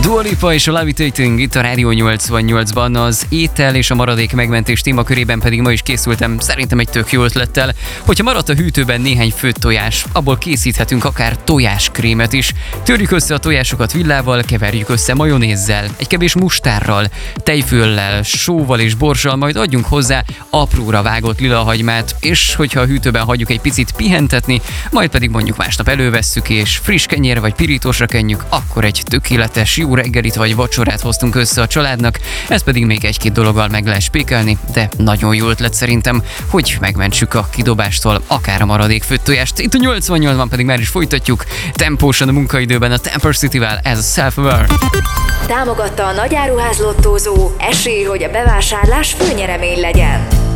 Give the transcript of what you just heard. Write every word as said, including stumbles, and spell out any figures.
Dua Lipa és a Levitating itt a Rádió nyolcvannyolcban, az étel és a maradék megmentés témakörében pedig ma is készültem szerintem egy tök jó ötlettel. Hogyha maradt a hűtőben néhány főtt tojás, abból készíthetünk akár tojáskrémet is. Törjük össze a tojásokat villával, keverjük össze majonézzel, egy kevés mustárral, tejföllel, sóval és borssal, majd adjunk hozzá apróra vágott lilahagymát, és hogyha a hűtőben hagyjuk egy picit pihentetni, majd pedig mondjuk másnap elővesszük és friss kenyér vagy pirítósra kenjük, akkor egy tökéletes jó reggelit vagy vacsorát hoztunk össze a családnak, ez pedig még egy-két dologgal meg lehet spékelni, de nagyon jó ötlet szerintem, hogy megmentsük a kidobástól akár a maradék főtt tojást. Itt a nyolcvannyolcban pedig már is folytatjuk, tempósan a munkaidőben a Temper City-vel, ez a Self-Aware. Támogatta a nagyáruház lottózó, esély, hogy a bevásárlás főnyeremény legyen.